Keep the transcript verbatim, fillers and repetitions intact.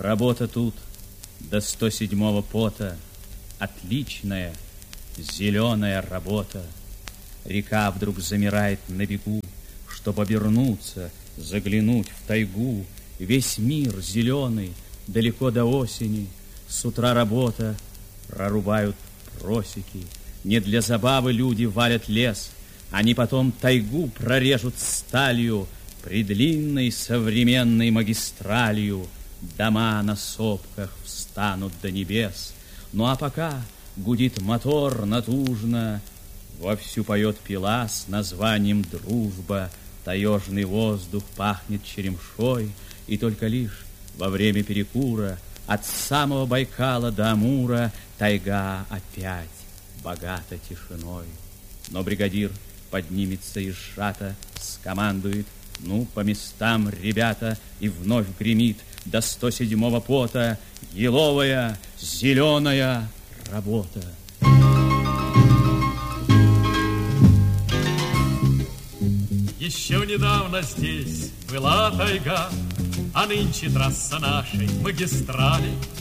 Работа тут до сто седьмого пота, отличная зеленая работа. Река вдруг замирает на бегу, чтоб обернуться, заглянуть в тайгу. Весь мир зеленый, далеко до осени. С утра работа, прорубают просеки. Не для забавы люди валят лес, они потом тайгу прорежут сталью, предлинной современной магистралью. Дома на сопках встанут до небес. Ну а пока гудит мотор натужно, вовсю поет пила с названием «Дружба». Таежный воздух пахнет черемшой, и только лишь во время перекура от самого Байкала до Амура тайга опять богата тишиной. Но бригадир поднимется из шата, скомандует: «Ну, по местам, ребята!» И вновь гремит до сто седьмого пота еловая зеленая работа. Еще недавно здесь была тайга, а нынче трасса нашей магистрали.